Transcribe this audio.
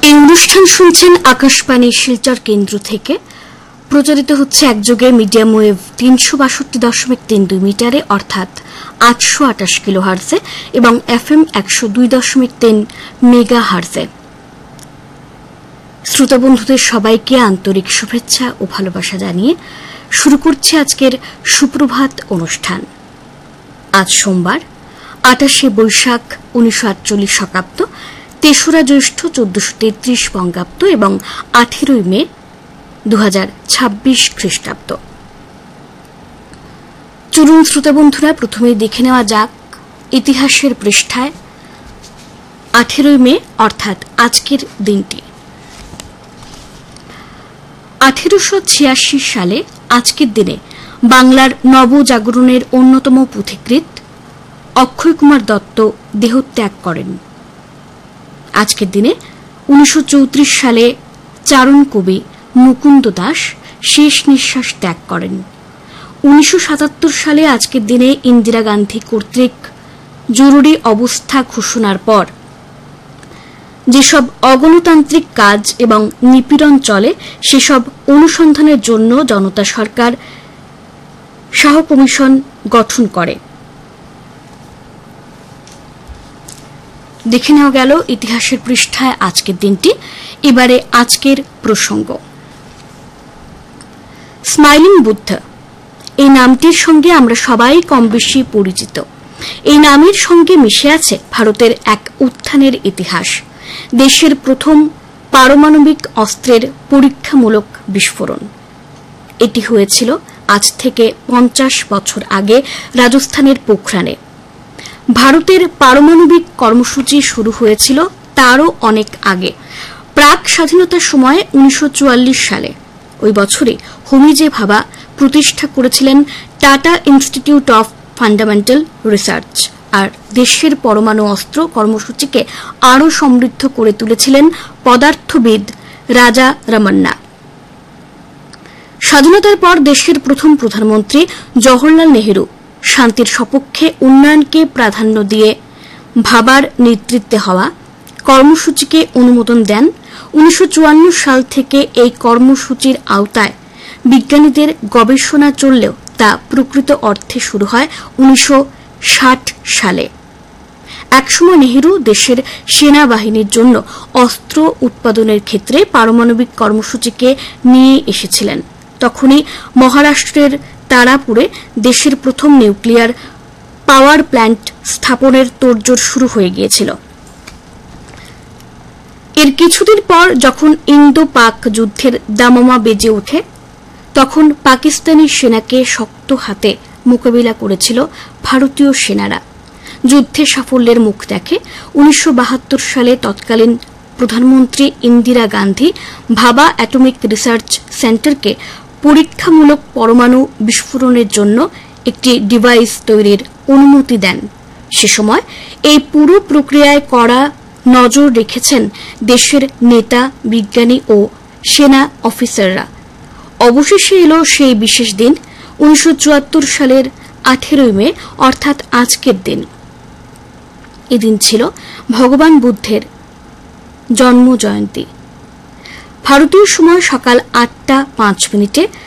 এই অনুষ্ঠান শুনছেন আকাশবাণী শিলচর কেন্দ্র থেকে। প্রচারিত হচ্ছে একযোগে মিডিয়াম ওয়েভ ৩৬২.৩২ মিটারে অর্থাৎ ৮২৮ কিলোহার্টজে এবং এফএম ১০২.৩ মেগাহার্টজে। শ্রোতা বন্ধুদের সবাইকে আন্তরিক শুভেচ্ছা ও ভালোবাসা জানিয়ে শুরু করছে আজকের সুপ্রভাত অনুষ্ঠান। আজ সোমবার ২৮শে বৈশাখ ১৯৪৮ শকাব্দ, ৩রা জ্যৈষ্ঠ ১৪৩৩ বঙ্গাব্দ এবং ১৮ই মে ২০২৬ খ্রিস্টাব্দ। চলুন শ্রোতা বন্ধুরা, প্রথমেই দেখে নেওয়া যাক ইতিহাসের পৃষ্ঠায় ১৮ই মে অর্থাৎ আজকের দিনটি। ১৮৮৬ সালে আজকের দিনে বাংলার নবজাগরণের অন্যতম পথিকৃৎ অক্ষয় কুমার দত্ত দেহত্যাগ করেন। আজকের দিনে ১৯৩৪ সালে চারণ কবি মুকুন্দ দাস শেষ নিঃশ্বাস ত্যাগ করেন। ১৯৭৭ সালে আজকের দিনে ইন্দিরা গান্ধী কর্তৃক জরুরি অবস্থা ঘোষণার পর যেসব অগণতান্ত্রিক কাজ এবং নিপীড়ন চলে সেসব অনুসন্ধানের জন্য জনতা সরকার শাহ কমিশন গঠন করে। দেখে নেওয়া গেল ইতিহাসের পৃষ্ঠায় আজকের দিনটি। এবারে আজকের প্রসঙ্গ। স্মাইলিং বুদ্ধ এই নামটির সঙ্গে আমরা সবাই কম বেশি পরিচিত। এই নামের সঙ্গে মিশে আছে ভারতের এক উত্থানের ইতিহাস। দেশের প্রথম পারমাণবিক অস্ত্রের পরীক্ষামূলক বিস্ফোরণ। এটি হয়েছিল আজ থেকে ৫০ বছর আগে রাজস্থানের পোখরানে। ভারতের পারমাণবিক কর্মসূচি শুরু হয়েছিল তারও অনেক আগে, প্রাক স্বাধীনতার সময় ১৯৪৪ সালে। ওই বছরই হোমি জে ভাবা প্রতিষ্ঠা করেছিলেন tata institute of fundamental research, আর দেশের পরমাণু অস্ত্র কর্মসূচিকে আরও সমৃদ্ধ করে তুলেছিলেন পদার্থবিদ রাজা রামান্না। স্বাধীনতার পর দেশের প্রথম প্রধানমন্ত্রী জওহরলাল নেহরু শান্তির সপক্ষে উন্নয়নকে প্রাধান্য দিয়ে ভাবার নেতৃত্বে হওয়া কর্মসূচিকে অনুমোদন দেন। ১৯৫৪ সাল থেকে এই কর্মসূচির আওতায় বিজ্ঞানীদের গবেষণা চললেও তা প্রকৃত অর্থে শুরু হয় ১৯৬০ সালে। একসময় নেহরু দেশের সেনাবাহিনীর জন্য অস্ত্র উৎপাদনের ক্ষেত্রে পারমাণবিক কর্মসূচিকে নিয়ে এসেছিলেন। তখনই মহারাষ্ট্রের তারাপুরে দেশের প্রথম নিউক্লিয়ার পাওয়ার প্ল্যান্ট স্থাপনের তোড়জোড় শুরু হয়ে গিয়েছিল। এর কিছুদিন পর যখন ইন্দো পাক যুদ্ধের দামামা বেজে ওঠে, তখন পাকিস্তানি সেনাকে শক্ত হাতে মোকাবিলা করেছিল ভারতীয় সেনারা। যুদ্ধে সাফল্যের মুখ দেখে ১৯৭২ সালে তৎকালীন প্রধানমন্ত্রী ইন্দিরা গান্ধী ভাবা অ্যাটমিক রিসার্চ সেন্টারকে পরীক্ষামূলক পরমাণু বিস্ফোরণের জন্য একটি ডিভাইস তৈরির অনুমতি দেন। সে সময় এই পুরো প্রক্রিয়ায় কড়া নজর রেখেছেন দেশের নেতা, বিজ্ঞানী ও সেনা অফিসাররা। অবশেষে এলো সেই বিশেষ দিন, ১৯৭৪ সালের ১৮ই মে অর্থাৎ আজকের দিন। এদিন ছিল ভগবান বুদ্ধের জন্ম জয়ন্তী। ভারতীয় সময় সকাল ৮টা ৫ মিনিটে